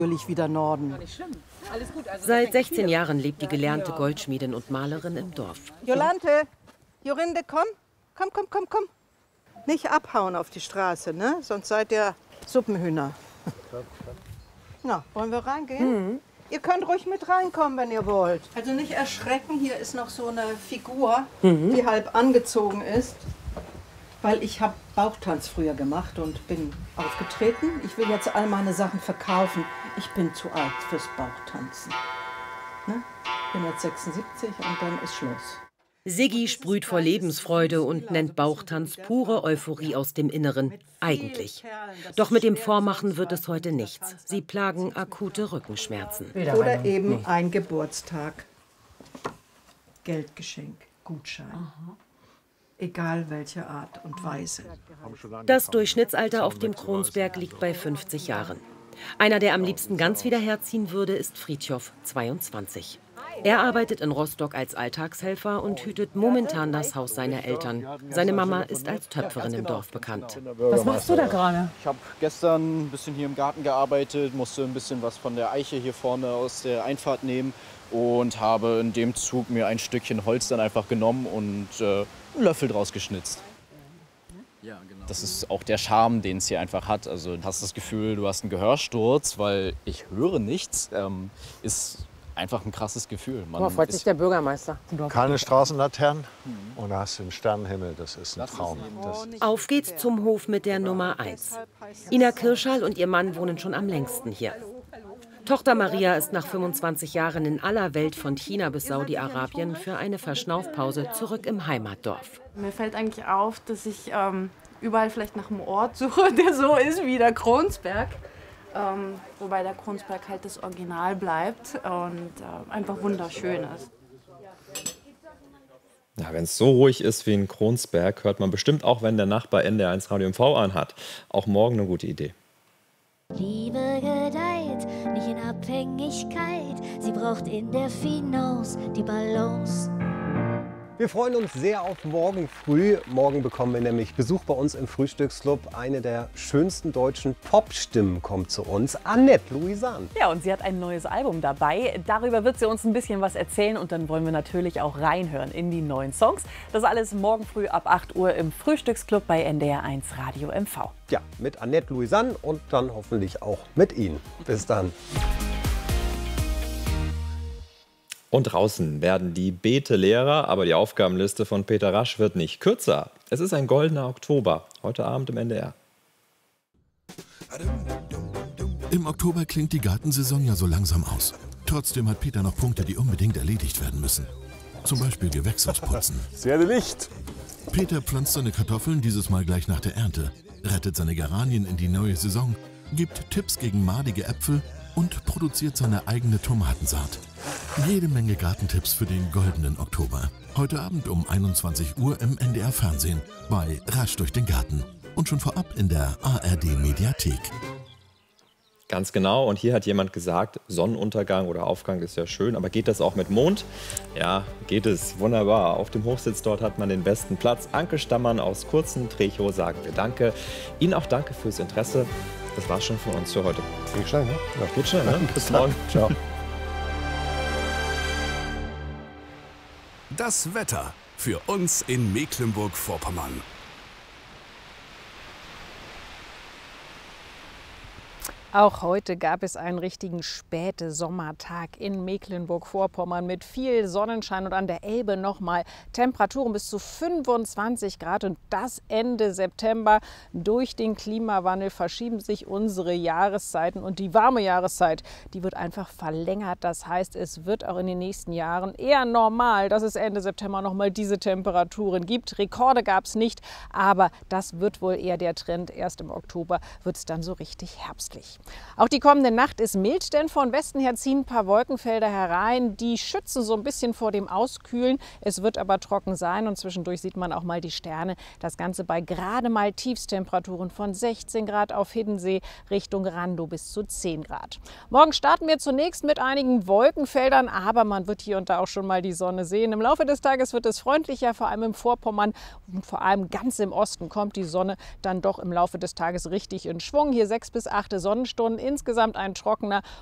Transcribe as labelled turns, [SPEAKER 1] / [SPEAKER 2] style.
[SPEAKER 1] Natürlich wieder Norden.
[SPEAKER 2] Seit 16 Jahren lebt die gelernte Goldschmiedin und Malerin im Dorf.
[SPEAKER 1] Jolante, Jorinde, komm. Komm. Nicht abhauen auf die Straße, ne? Sonst seid ihr Suppenhühner. Na, wollen wir reingehen? Ihr könnt ruhig mit reinkommen, wenn ihr wollt. Also nicht erschrecken, hier ist noch so eine Figur, die halb angezogen ist. Weil ich habe Bauchtanz früher gemacht und bin aufgetreten. Ich will jetzt all meine Sachen verkaufen. Ich bin zu alt fürs Bauchtanzen. Ne? Ich bin jetzt 76 und dann ist Schluss.
[SPEAKER 2] Siggi sprüht vor Lebensfreude und nennt Bauchtanz pure Euphorie aus dem Inneren. Eigentlich. Doch mit dem Vormachen wird es heute nichts. Sie plagen akute Rückenschmerzen.
[SPEAKER 1] Oder eben ein Geburtstag. Geldgeschenk, Gutschein. Egal welche Art und Weise.
[SPEAKER 2] Das Durchschnittsalter auf dem Kronsberg liegt bei 50 Jahren. Einer, der am liebsten ganz wieder herziehen würde, ist Friedhof, 22. Er arbeitet in Rostock als Alltagshelfer und hütet momentan das Haus seiner Eltern. Seine Mama ist als Töpferin im Dorf bekannt.
[SPEAKER 3] Was machst du da gerade?
[SPEAKER 4] Ich habe gestern ein bisschen hier im Garten gearbeitet, musste ein bisschen was von der Eiche hier vorne aus der Einfahrt nehmen und habe in dem Zug mir ein Stückchen Holz dann einfach genommen und einen Löffel draus geschnitzt. Das ist auch der Charme, den es hier einfach hat. Also du hast das Gefühl, du hast einen Gehörsturz, weil ich höre nichts. Ist einfach ein krasses Gefühl.
[SPEAKER 3] Da freut sich der Bürgermeister.
[SPEAKER 5] Keine Straßenlaternen und da hast du den Sternenhimmel. Das ist ein Traum.
[SPEAKER 2] Auf geht's zum Hof mit der Nummer 1. Ina Kirschall und ihr Mann wohnen schon am längsten hier. Tochter Maria ist nach 25 Jahren in aller Welt von China bis Saudi-Arabien für eine Verschnaufpause zurück im Heimatdorf.
[SPEAKER 6] Mir fällt eigentlich auf, dass ich überall vielleicht nach einem Ort suche, der so ist wie der Kronsberg. Wobei der Kronsberg halt das Original bleibt und einfach wunderschön ist.
[SPEAKER 7] Ja, wenn es so ruhig ist wie in Kronsberg, hört man bestimmt auch, wenn der Nachbar NDR1 Radio MV anhat. Auch morgen eine gute Idee.
[SPEAKER 8] Liebe gedeiht, nicht in Abhängigkeit. Sie braucht in der Finance die Balance.
[SPEAKER 9] Wir freuen uns sehr auf morgen früh. Morgen bekommen wir nämlich Besuch bei uns im Frühstücksclub. Eine der schönsten deutschen Popstimmen kommt zu uns, Annette Louisan.
[SPEAKER 10] Ja, und sie hat ein neues Album dabei. Darüber wird sie uns ein bisschen was erzählen und dann wollen wir natürlich auch reinhören in die neuen Songs. Das alles morgen früh ab 8 Uhr im Frühstücksclub bei NDR1 Radio MV.
[SPEAKER 9] Ja, mit Annette Louisan und dann hoffentlich auch mit Ihnen. Bis dann.
[SPEAKER 7] Und draußen werden die Beete leerer, aber die Aufgabenliste von Peter Rasch wird nicht kürzer. Es ist ein goldener Oktober, heute Abend im NDR.
[SPEAKER 11] Im Oktober klingt die Gartensaison ja so langsam aus. Trotzdem hat Peter noch Punkte, die unbedingt erledigt werden müssen. Zum Beispiel Gewächshausputzen.
[SPEAKER 5] Es werde Licht.
[SPEAKER 11] Peter pflanzt seine Kartoffeln dieses Mal gleich nach der Ernte, rettet seine Geranien in die neue Saison, gibt Tipps gegen madige Äpfel und produziert seine eigene Tomatensaat. Jede Menge Gartentipps für den goldenen Oktober. Heute Abend um 21 Uhr im NDR Fernsehen bei Rasch durch den Garten. Und schon vorab in der ARD Mediathek.
[SPEAKER 7] Ganz genau. Und hier hat jemand gesagt, Sonnenuntergang oder Aufgang ist ja schön, aber geht das auch mit Mond? Ja, geht es. Wunderbar. Auf dem Hochsitz dort hat man den besten Platz. Anke Stammann aus Kurzen-Trechow sagen wir Danke. Ihnen auch danke fürs Interesse. Das war's schon von uns für heute.
[SPEAKER 5] Geht schnell, ne?
[SPEAKER 7] Ja, geht schnell, ne?
[SPEAKER 5] Bis morgen. Ciao.
[SPEAKER 11] Das Wetter für uns in Mecklenburg-Vorpommern.
[SPEAKER 3] Auch heute gab es einen richtigen Spätsommertag in Mecklenburg-Vorpommern mit viel Sonnenschein und an der Elbe nochmal Temperaturen bis zu 25 Grad und das Ende September. Durch den Klimawandel verschieben sich unsere Jahreszeiten und die warme Jahreszeit, die wird einfach verlängert. Das heißt, es wird auch in den nächsten Jahren eher normal, dass es Ende September nochmal diese Temperaturen gibt. Rekorde gab es nicht, aber das wird wohl eher der Trend. Erst im Oktober wird es dann so richtig herbstlich. Auch die kommende Nacht ist mild, denn von Westen her ziehen ein paar Wolkenfelder herein. Die schützen so ein bisschen vor dem Auskühlen. Es wird aber trocken sein und zwischendurch sieht man auch mal die Sterne. Das Ganze bei gerade mal Tiefstemperaturen von 16 Grad auf Hiddensee Richtung Randow bis zu 10 Grad. Morgen starten wir zunächst mit einigen Wolkenfeldern, aber man wird hier und da auch schon mal die Sonne sehen. Im Laufe des Tages wird es freundlicher, vor allem im Vorpommern und vor allem ganz im Osten kommt die Sonne dann doch im Laufe des Tages richtig in Schwung. Hier 6 bis 8 Sonnenstunden. Stunden. Insgesamt ein trockener